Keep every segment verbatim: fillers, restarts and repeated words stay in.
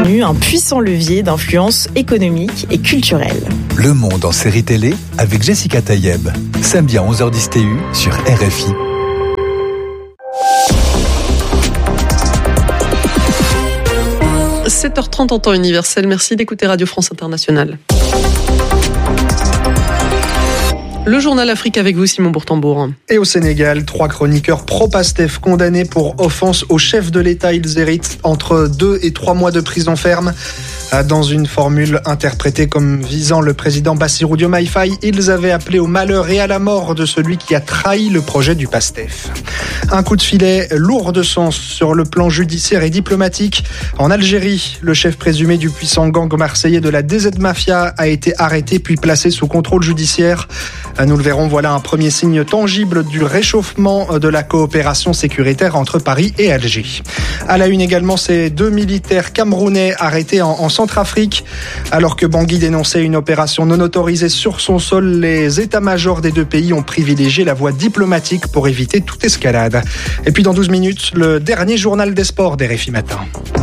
devenu un puissant levier d'influence économique et culturelle. Le Monde en série télé avec Jessica Tayeb. Samedi à onze heures dix T U sur R F I. sept heures trente en temps universel. Merci d'écouter Radio France Internationale. Le journal Afrique avec vous, Simon Bourtambour. Et au Sénégal, trois chroniqueurs pro-Pastef condamnés pour offense au chef de l'État. Ils héritent entre deux et trois mois de prison ferme. Dans une formule interprétée comme visant le président Bassirou Diomaye Faye, ils avaient appelé au malheur et à la mort de celui qui a trahi le projet du Pastef. Un coup de filet lourd de sens sur le plan judiciaire et diplomatique. En Algérie, le chef présumé du puissant gang marseillais de la D Z Mafia a été arrêté puis placé sous contrôle judiciaire. Nous le verrons, voilà un premier signe tangible du réchauffement de la coopération sécuritaire entre Paris et Alger. À la une également, ces deux militaires camerounais arrêtés en, en Centrafrique. Alors que Bangui dénonçait une opération non autorisée sur son sol, les états-majors des deux pays ont privilégié la voie diplomatique pour éviter toute escalade. Et puis dans douze minutes, le dernier journal des sports d'R F I Matin.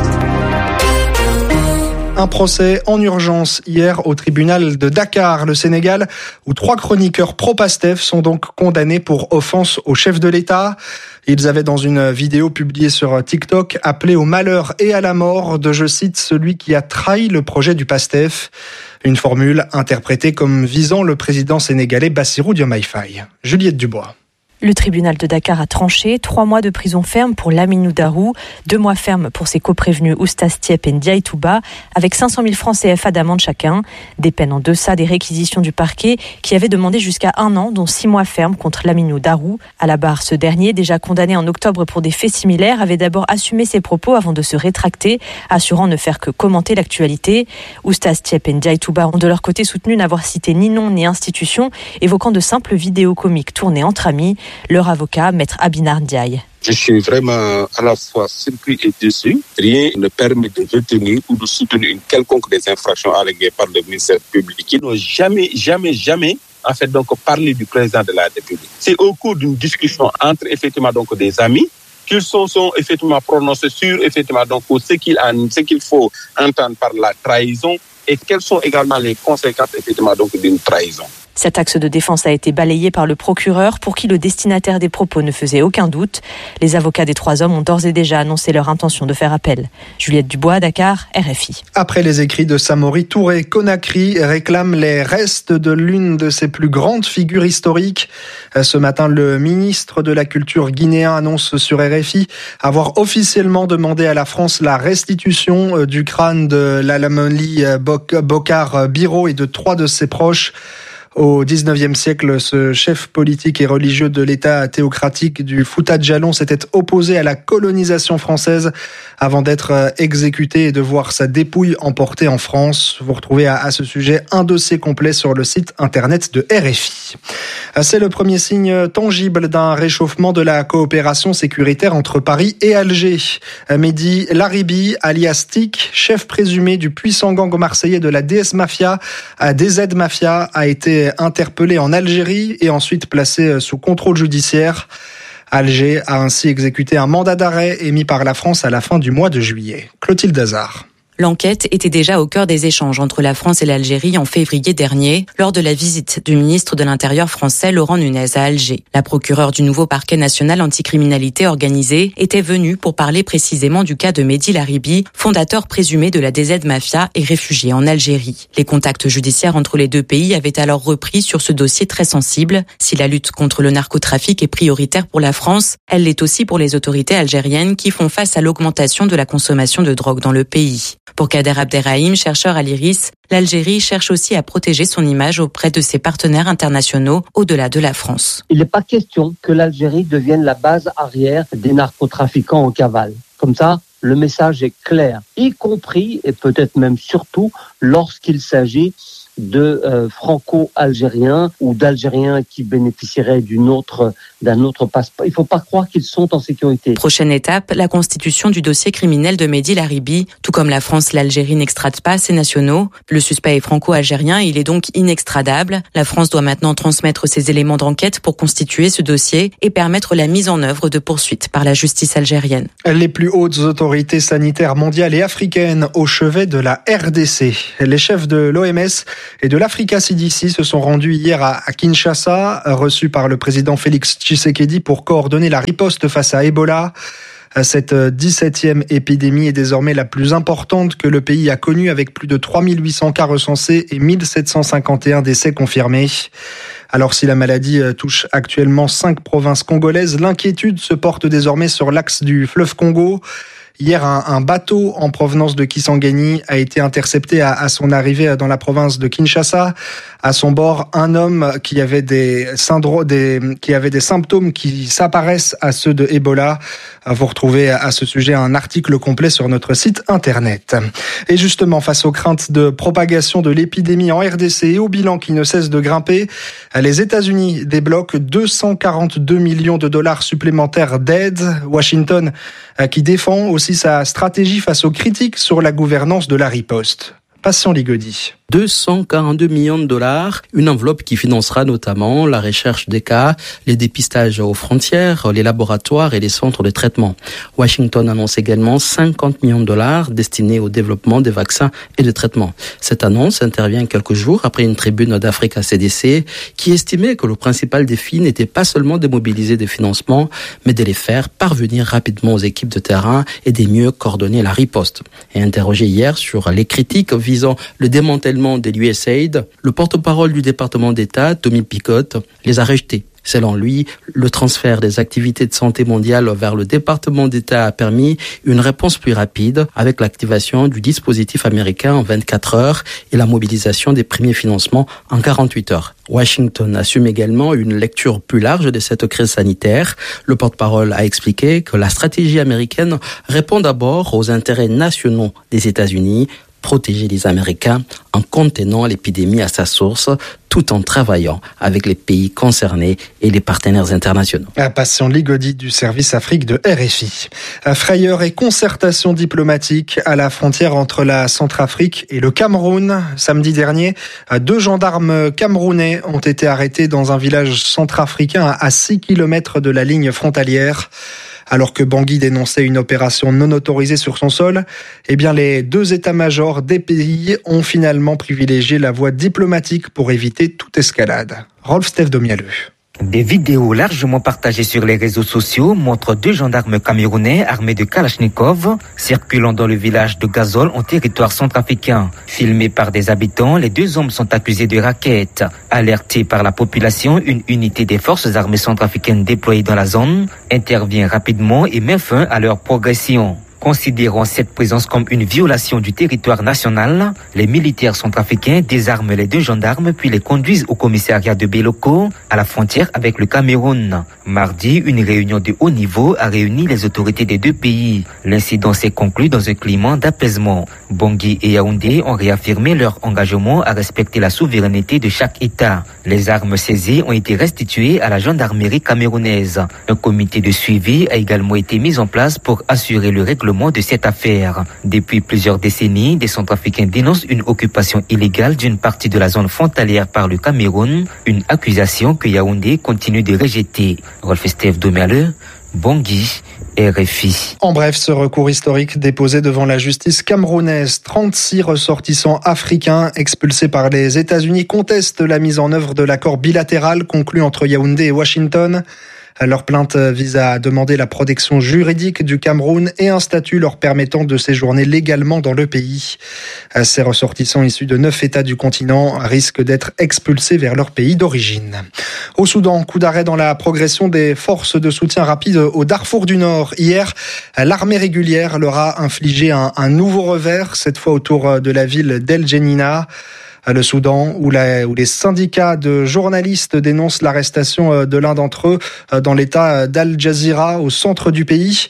Un procès en urgence hier au tribunal de Dakar, le Sénégal, où trois chroniqueurs pro-Pastef sont donc condamnés pour offense au chef de l'État. Ils avaient dans une vidéo publiée sur TikTok appelé au malheur et à la mort de, je cite, celui qui a trahi le projet du Pastef. Une formule interprétée comme visant le président sénégalais Bassirou Diomaye Faye. Juliette Dubois. Le tribunal de Dakar a tranché trois mois de prison ferme pour Laminou Darou, deux mois ferme pour ses coprévenus Oustaz Tiep et Ndiaye Touba, avec cinq cent mille francs C F A d'amende chacun. Des peines en deçà des réquisitions du parquet qui avait demandé jusqu'à un an, dont six mois ferme contre Laminou Darou. À la barre, ce dernier, déjà condamné en octobre pour des faits similaires, avait d'abord assumé ses propos avant de se rétracter, assurant ne faire que commenter l'actualité. Oustaz Tiep et Ndiaye Touba ont de leur côté soutenu n'avoir cité ni nom ni institution, évoquant de simples vidéos comiques tournées entre amis. Leur avocat, Maître Abinar Ndiaye. Je suis vraiment à la fois surpris et déçu. Rien ne permet de retenir ou de soutenir une quelconque des infractions alléguées par le ministère public. Ils n'ont jamais, jamais, jamais en fait donc parlé du président de la République. C'est au cours d'une discussion entre effectivement donc des amis qu'ils sont, sont effectivement prononcés sur effectivement donc ce qu'il a, ce qu'il faut entendre par la trahison et quelles sont également les conséquences effectivement donc d'une trahison. Cet axe de défense a été balayé par le procureur pour qui le destinataire des propos ne faisait aucun doute. Les avocats des trois hommes ont d'ores et déjà annoncé leur intention de faire appel. Juliette Dubois, Dakar, R F I. Après les écrits de Samori Touré, Conakry réclame les restes de l'une de ses plus grandes figures historiques. Ce matin, le ministre de la Culture guinéen annonce sur R F I avoir officiellement demandé à la France la restitution du crâne de l'Alamoli Bokar Biro et de trois de ses proches. Au dix-neuvième siècle, ce chef politique et religieux de l'État théocratique du Fouta Djallon s'était opposé à la colonisation française avant d'être exécuté et de voir sa dépouille emportée en France. Vous retrouvez à, à ce sujet un dossier complet sur le site internet de R F I. C'est le premier signe tangible d'un réchauffement de la coopération sécuritaire entre Paris et Alger. Mehdi Laribi, alias Tic, chef présumé du puissant gang marseillais de la D S Mafia, D Z Mafia, a été interpellé en Algérie et ensuite placé sous contrôle judiciaire. Alger a ainsi exécuté un mandat d'arrêt émis par la France à la fin du mois de juillet. Clotilde Hazard. L'enquête était déjà au cœur des échanges entre la France et l'Algérie en février dernier, lors de la visite du ministre de l'Intérieur français Laurent Nunez à Alger. La procureure du nouveau parquet national anticriminalité organisée était venue pour parler précisément du cas de Mehdi Laribi, fondateur présumé de la D Z Mafia et réfugié en Algérie. Les contacts judiciaires entre les deux pays avaient alors repris sur ce dossier très sensible. Si la lutte contre le narcotrafic est prioritaire pour la France, elle l'est aussi pour les autorités algériennes qui font face à l'augmentation de la consommation de drogue dans le pays. Pour Kader Abderrahim, chercheur à l'IRIS, l'Algérie cherche aussi à protéger son image auprès de ses partenaires internationaux au-delà de la France. Il n'est pas question que l'Algérie devienne la base arrière des narcotrafiquants en cavale. Comme ça, le message est clair, y compris et peut-être même surtout lorsqu'il s'agit de euh, franco-algériens ou d'Algériens qui bénéficieraient d'une autre, d'un autre passeport. Il ne faut pas croire qu'ils sont en sécurité. Prochaine étape, la constitution du dossier criminel de Mehdi Laribi. Tout comme la France, l'Algérie n'extrade pas ses nationaux. Le suspect est franco-algérien, il est donc inextradable. La France doit maintenant transmettre ses éléments d'enquête pour constituer ce dossier et permettre la mise en œuvre de poursuites par la justice algérienne. Les plus hautes autorités sanitaires mondiales et africaines au chevet de la R D C. Les chefs de l'O M S et de l'Africa C D C se sont rendus hier à Kinshasa, reçus par le président Félix Tshisekedi pour coordonner la riposte face à Ebola. Cette dix-septième épidémie est désormais la plus importante que le pays a connue, avec plus de trois mille huit cents cas recensés et mille sept cent cinquante et un décès confirmés. Alors si la maladie touche actuellement cinq provinces congolaises, l'inquiétude se porte désormais sur l'axe du fleuve Congo. Hier, un, un bateau en provenance de Kisangani a été intercepté à, à son arrivée dans la province de Kinshasa. À son bord, un homme qui avait des, syndro- des, qui avait des symptômes qui s'apparaissent à ceux de Ebola. Vous retrouvez à ce sujet un article complet sur notre site internet. Et justement, face aux craintes de propagation de l'épidémie en R D C et au bilan qui ne cesse de grimper, les États-Unis débloquent deux cent quarante-deux millions de dollars supplémentaires d'aide. Washington qui défend aussi sa stratégie face aux critiques sur la gouvernance de la riposte. Patient Ligodi. deux cent quarante-deux millions de dollars, une enveloppe qui financera notamment la recherche des cas, les dépistages aux frontières, les laboratoires et les centres de traitement. Washington annonce également cinquante millions de dollars destinés au développement des vaccins et de traitements. Cette annonce intervient quelques jours après une tribune d'Africa C D C qui estimait que le principal défi n'était pas seulement de mobiliser des financements, mais de les faire parvenir rapidement aux équipes de terrain et de mieux coordonner la riposte. Et interrogé hier sur les critiques visant le démantèlement de l'U S A I D, le porte-parole du département d'État, Tommy Picotte, les a rejetés. Selon lui, le transfert des activités de santé mondiale vers le département d'État a permis une réponse plus rapide avec l'activation du dispositif américain en vingt-quatre heures et la mobilisation des premiers financements en quarante-huit heures. Washington assume également une lecture plus large de cette crise sanitaire. Le porte-parole a expliqué que la stratégie américaine répond d'abord aux intérêts nationaux des États-Unis, protéger les Américains en contenant l'épidémie à sa source, tout en travaillant avec les pays concernés et les partenaires internationaux. Patient Ligodi du service Afrique de R F I. Frayeur et concertation diplomatique à la frontière entre la Centrafrique et le Cameroun. Samedi dernier, deux gendarmes camerounais ont été arrêtés dans un village centrafricain à six kilomètres de la ligne frontalière. Alors que Bangui dénonçait une opération non autorisée sur son sol, eh bien les deux états-majors des pays ont finalement privilégié la voie diplomatique pour éviter toute escalade. Rolf Steph Domialeux. Des vidéos largement partagées sur les réseaux sociaux montrent deux gendarmes camerounais armés de Kalachnikov circulant dans le village de Gazol en territoire centrafricain. Filmés par des habitants, les deux hommes sont accusés de racket. Alertés par la population, une unité des forces armées centrafricaines déployée dans la zone intervient rapidement et met fin à leur progression. Considérant cette présence comme une violation du territoire national, les militaires centrafricains désarment les deux gendarmes puis les conduisent au commissariat de Beloko, à la frontière avec le Cameroun. Mardi, une réunion de haut niveau a réuni les autorités des deux pays. L'incident s'est conclu dans un climat d'apaisement. Bangui et Yaoundé ont réaffirmé leur engagement à respecter la souveraineté de chaque État. Les armes saisies ont été restituées à la gendarmerie camerounaise. Un comité de suivi a également été mis en place pour assurer le règlement de cette affaire. Depuis plusieurs décennies, des Centrafricains dénoncent une occupation illégale d'une partie de la zone frontalière par le Cameroun, une accusation que Yaoundé continue de rejeter. Rolf Steph Domialeux, Bangui, R F I. En bref, ce recours historique déposé devant la justice camerounaise, trente-six ressortissants africains expulsés par les États-Unis contestent la mise en œuvre de l'accord bilatéral conclu entre Yaoundé et Washington. Leur plainte vise à demander la protection juridique du Cameroun et un statut leur permettant de séjourner légalement dans le pays. Ces ressortissants issus de neuf États du continent risquent d'être expulsés vers leur pays d'origine. Au Soudan, coup d'arrêt dans la progression des forces de soutien rapide au Darfour du Nord. Hier, l'armée régulière leur a infligé un, un nouveau revers, cette fois autour de la ville d'El Jenina. Le Soudan, où, la, où les syndicats de journalistes dénoncent l'arrestation de l'un d'entre eux dans l'état d'Al Jazeera, au centre du pays.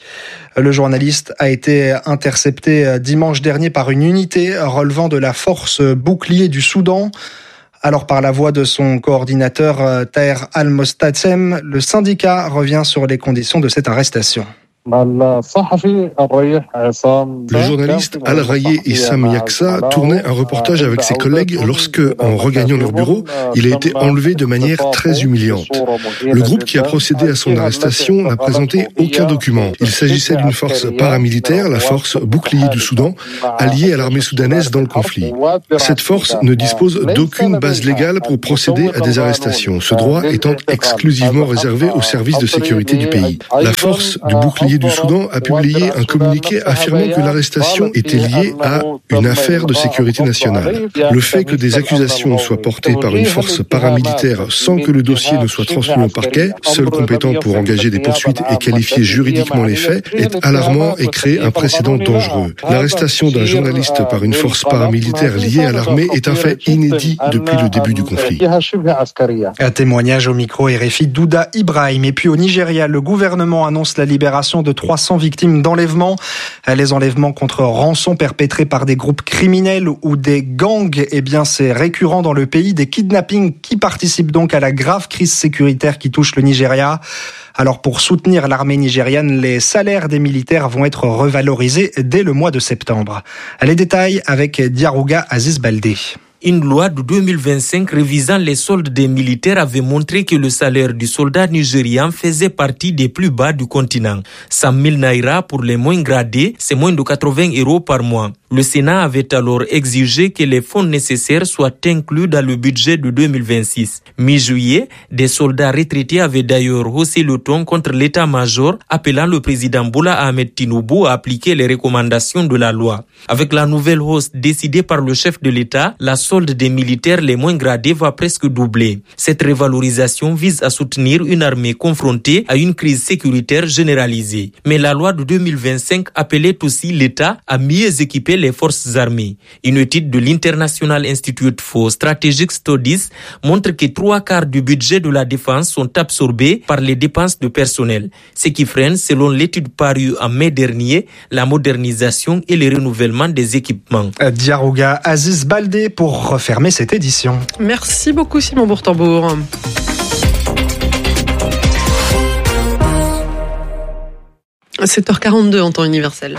Le journaliste a été intercepté dimanche dernier par une unité relevant de la force bouclier du Soudan. Alors par la voix de son coordinateur Taher Al-Mostassem, le syndicat revient sur les conditions de cette arrestation. Le journaliste Al-Rayé Issam Yaksa tournait un reportage avec ses collègues lorsque, en regagnant leur bureau, il a été enlevé de manière très humiliante. Le groupe qui a procédé à son arrestation n'a présenté aucun document. Il s'agissait d'une force paramilitaire, la force bouclier du Soudan, alliée à l'armée soudanaise dans le conflit. Cette force ne dispose d'aucune base légale pour procéder à des arrestations, ce droit étant exclusivement réservé aux services de sécurité du pays. La force du bouclier du Soudan a publié un communiqué affirmant que l'arrestation était liée à une affaire de sécurité nationale. Le fait que des accusations soient portées par une force paramilitaire sans que le dossier ne soit transmis au parquet, seul compétent pour engager des poursuites et qualifier juridiquement les faits, est alarmant et crée un précédent dangereux. L'arrestation d'un journaliste par une force paramilitaire liée à l'armée est un fait inédit depuis le début du conflit. Un témoignage au micro R F I d'Ouda Ibrahim. Et puis au Nigeria, le gouvernement annonce la libération de trois cents victimes d'enlèvement. Les enlèvements contre rançon perpétrés par des groupes criminels ou des gangs, eh bien c'est récurrent dans le pays. Des kidnappings qui participent donc à la grave crise sécuritaire qui touche le Nigeria. Alors pour soutenir l'armée nigériane, les salaires des militaires vont être revalorisés dès le mois de septembre. Les détails avec Diarouga Aziz Baldé. Une loi de deux mille vingt-cinq révisant les soldes des militaires avait montré que le salaire du soldat nigérian faisait partie des plus bas du continent. cent mille naira pour les moins gradés, c'est moins de quatre-vingts euros par mois. Le Sénat avait alors exigé que les fonds nécessaires soient inclus dans le budget de deux mille vingt-six. Mi-juillet, des soldats retraités avaient d'ailleurs haussé le ton contre l'état-major, appelant le président Bola Ahmed Tinubu à appliquer les recommandations de la loi. Avec la nouvelle hausse décidée par le chef de l'État, la solde des militaires les moins gradés va presque doubler. Cette révalorisation vise à soutenir une armée confrontée à une crise sécuritaire généralisée. Mais la loi de deux mille vingt-cinq appelait aussi l'État à mieux équiper les forces armées. Une étude de l'International Institute for Strategic Studies montre que trois quarts du budget de la défense sont absorbés par les dépenses de personnel, ce qui freine, selon l'étude parue en mai dernier, la modernisation et le renouvellement des équipements. Diarouga Aziz Baldé pour refermer cette édition. Merci beaucoup Simon Bourtambour. sept heures quarante-deux en temps universel.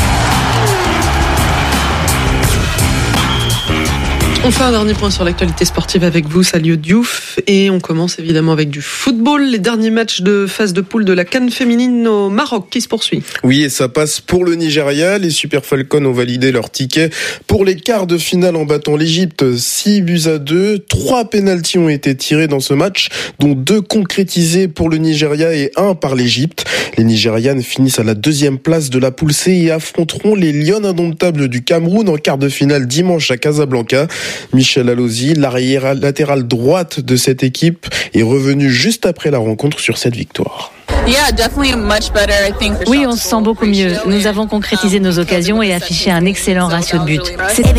On fait un dernier point sur l'actualité sportive avec vous, Salio Diouf, et on commence évidemment avec du football. Les derniers matchs de phase de poule de la CAN féminine au Maroc qui se poursuit. Oui, et ça passe pour le Nigeria. Les Super Falcons ont validé leur ticket pour les quarts de finale en battant l'Égypte six buts à deux. Trois pénaltys ont été tirés dans ce match, dont deux concrétisés pour le Nigeria et un par l'Égypte. Les Nigérianes finissent à la deuxième place de la poule C et affronteront les Lions indomptables du Cameroun en quart de finale dimanche à Casablanca. Michel Alozi, l'arrière latérale droite de cette équipe, est revenu juste après la rencontre sur cette victoire. Oui, on se sent beaucoup mieux. Nous avons concrétisé nos occasions et affiché un excellent ratio de buts. C'était